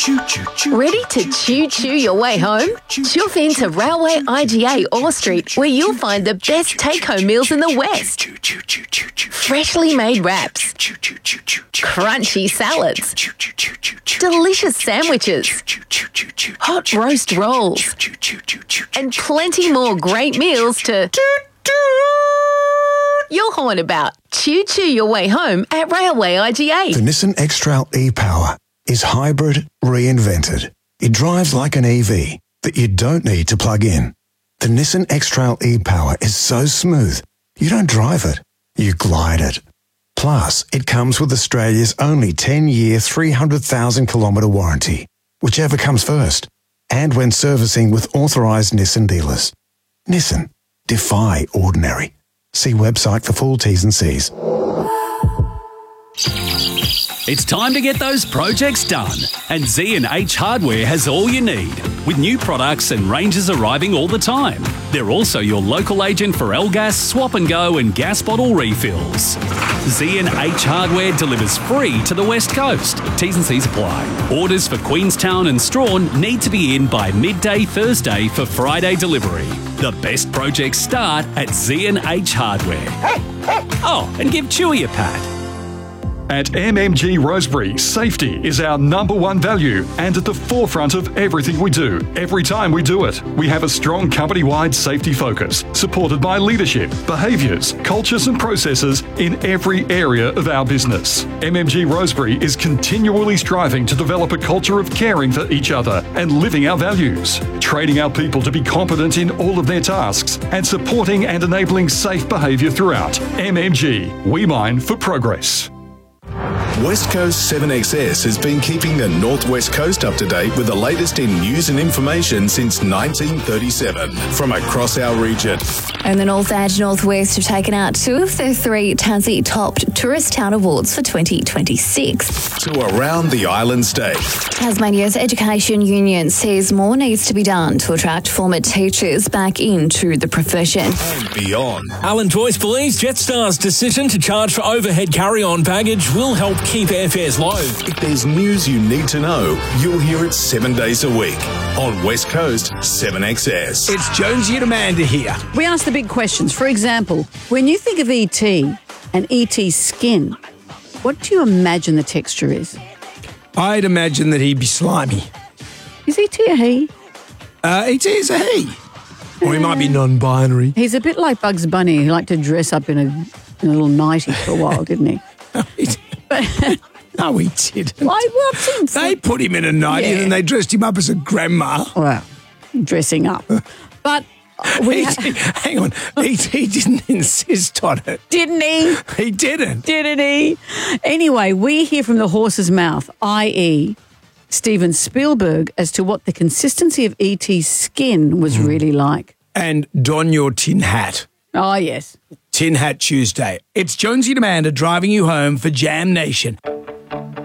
Ready to choo-choo your way home? Chuff into Railway IGA Orr Street, where you'll find the best take-home meals in the West. Freshly made wraps, crunchy salads, delicious sandwiches, hot roast rolls, and plenty more great meals to you'll horn about. Choo-choo your way home at Railway IGA. The Nissan X-Trail e-Power is hybrid reinvented. It drives like an EV that you don't need to plug in. The Nissan X-Trail e-Power is so smooth, you don't drive it, you glide it. Plus, it comes with Australia's only 10-year, 300,000 kilometre warranty, whichever comes first, and when servicing with authorised Nissan dealers. Nissan. Defy ordinary. See website for full T's and C's. It's time to get those projects done, and Z&H Hardware has all you need, with new products and ranges arriving all the time. They're also your local agent for L-Gas, Swap and Go and gas bottle refills. Z&H Hardware delivers free to the West Coast. T's and C's apply. Orders for Queenstown and Strawn need to be in by midday Thursday for Friday delivery. The best projects start at Z&H Hardware. Oh, and give Chewy a pat. At MMG Rosebery, safety is our number one value and at the forefront of everything we do, every time we do it. We have a strong company-wide safety focus, supported by leadership, behaviours, cultures and processes in every area of our business. MMG Rosebery is continually striving to develop a culture of caring for each other and living our values, training our people to be competent in all of their tasks and supporting and enabling safe behaviour throughout. MMG, we mine for progress. West Coast 7XS has been keeping the Northwest Coast up to date with the latest in news and information since 1937 from across our region. And the North Edge Northwest have taken out 2 of their 3 Tassie Topped Tourist Town Awards for 2026. To around the island state. Tasmania's Education Union says more needs to be done to attract former teachers back into the profession. And beyond. Alan Joyce believes Jetstar's decision to charge for overhead carry-on baggage will help keep airfares low. If there's news you need to know, you'll hear it 7 days a week on West Coast 7XS. It's Jonesy and Amanda here. We ask the big questions. For example, when you think of E.T. and E.T.'s skin, what do you imagine the texture is? I'd imagine that he'd be slimy. Is E.T. a he? E.T. is a he. Or he might be non-binary. He's a bit like Bugs Bunny. He liked to dress up in a little nightie for a while, didn't he? No, he didn't. They put him in a nightie and then they dressed him up as a grandma. Well, dressing up. But hang on, E.T. didn't insist on it. Didn't he? He didn't. Didn't he? Anyway, we hear from the horse's mouth, i.e. Steven Spielberg, as to what the consistency of E.T.'s skin was really like. And don your tin hat. Oh, yes. Tin Hat Tuesday. It's Jonesy and Amanda driving you home for Jam Nation.